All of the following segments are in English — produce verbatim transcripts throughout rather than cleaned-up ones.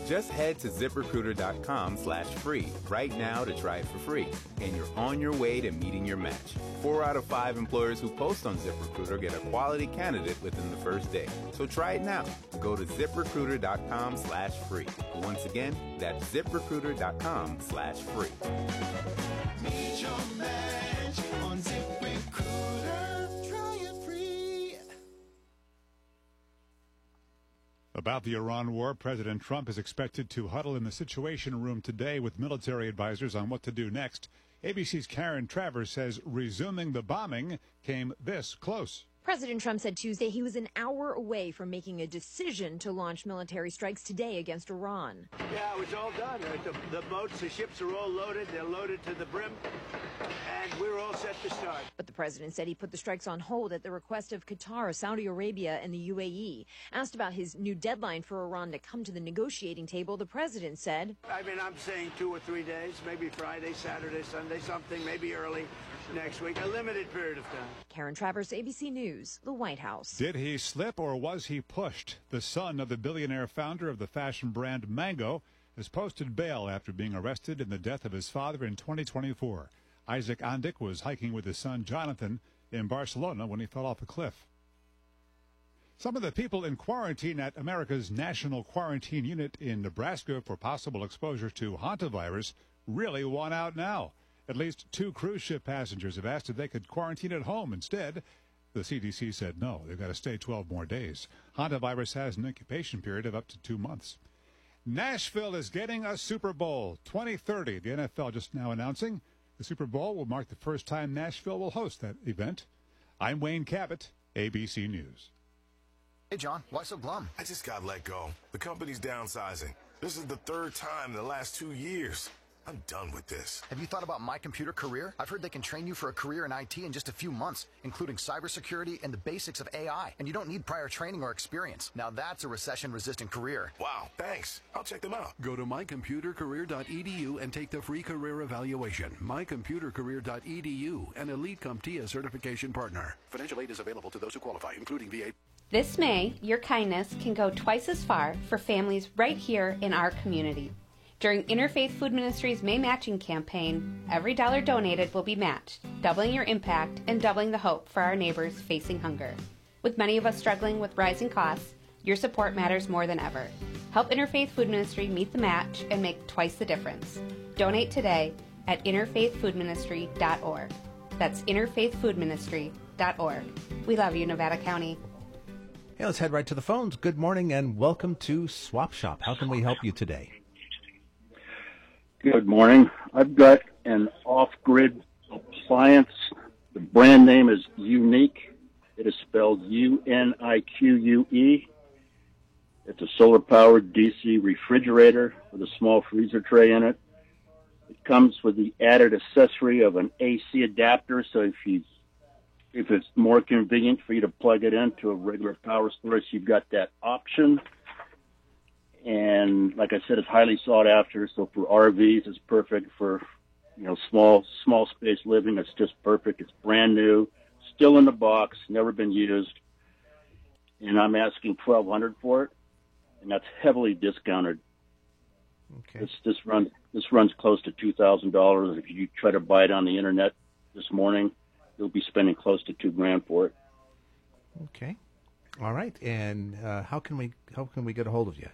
Just head to ZipRecruiter.com slash free right now to try it for free, and you're on your way to meeting your match. Four out of five employers who post on ZipRecruiter get a quality candidate within the first day. So try it now. Go to ZipRecruiter.com slash free. Once again, that's ZipRecruiter.com slash free. Meet your match on ZipRecruiter. Try it free. About the Iran war, President Trump is expected to huddle in the Situation Room today with military advisors on what to do next. A B C's Karen Travers says resuming the bombing came this close. President Trump said Tuesday he was an hour away from making a decision to launch military strikes today against Iran. Yeah, it's all done. The, the boats, the ships are all loaded. They're loaded to the brim, and we're all set to start. But the president said he put the strikes on hold at the request of Qatar, Saudi Arabia, and the U A E. Asked about his new deadline for Iran to come to the negotiating table, the president said, I mean, I'm saying two or three days, maybe Friday, Saturday, Sunday, something, maybe early next week, a limited period of time. Karen Travers, A B C News, the White House. Did he slip or was he pushed? The son of the billionaire founder of the fashion brand Mango has posted bail after being arrested in the death of his father in twenty twenty-four. Isaac Andic was hiking with his son Jonathan in Barcelona when he fell off a cliff. Some of the people in quarantine at America's National Quarantine Unit in Nebraska for possible exposure to hantavirus really want out now. At least two cruise ship passengers have asked if they could quarantine at home instead. The C D C said no, they've got to stay twelve more days. Hantavirus has an incubation period of up to two months. Nashville is getting a Super Bowl twenty thirty. The N F L just now announcing the Super Bowl will mark the first time Nashville will host that event. I'm Wayne Cabot, A B C News. Hey, John, why so glum? I just got let go. The company's downsizing. This is the third time in the last two years. I'm done with this. Have you thought about My Computer Career? I've heard they can train you for a career in I T in just a few months, including cybersecurity and the basics of A I. And you don't need prior training or experience. Now that's a recession-resistant career. Wow, thanks. I'll check them out. Go to my computer career dot e d u and take the free career evaluation. my computer career dot e d u, an Elite CompTIA certification partner. Financial aid is available to those who qualify, including V A. This May, your kindness can go twice as far for families right here in our community. During Interfaith Food Ministry's May Matching Campaign, every dollar donated will be matched, doubling your impact and doubling the hope for our neighbors facing hunger. With many of us struggling with rising costs, your support matters more than ever. Help Interfaith Food Ministry meet the match and make twice the difference. Donate today at interfaith food ministry dot org. That's interfaith food ministry dot org. We love you, Nevada County. Hey, let's head right to the phones. Good morning and welcome to Swap Shop. How can we help you today? Good morning. I've got an off-grid appliance. The brand name is Unique. It is spelled U N I Q U E. It's a solar-powered D C refrigerator with a small freezer tray in it. It comes with the added accessory of an A C adapter, so if you if it's more convenient for you to plug it into a regular power source, you've got that option. And like I said, it's highly sought after. So for R Vs, it's perfect. For, you know, small, small space living, it's just perfect. It's brand new, still in the box, never been used. And I'm asking twelve hundred dollars for it, and that's heavily discounted. Okay. This, this runs, this runs close to two thousand dollars. If you try to buy it on the internet this morning, you'll be spending close to two grand for it. Okay. All right. And uh, how can we, how can we get a hold of you?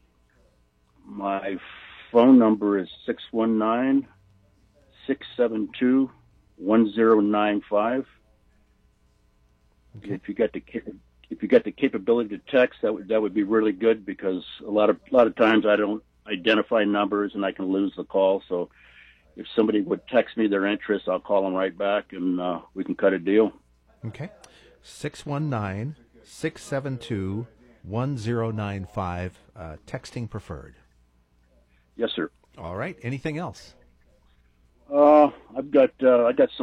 My phone number is six one nine, six seven two, one zero nine five. Okay. If you got the if you got the capability to text, that would that would be really good, because a lot of a lot of times I don't identify numbers and I can lose the call. So if somebody would text me their interest, I'll call them right back and uh, we can cut a deal. Okay. six one nine, six seven two, one zero nine five, uh, texting preferred. Yes, sir. All right. Anything else? Uh, I've got uh, I got some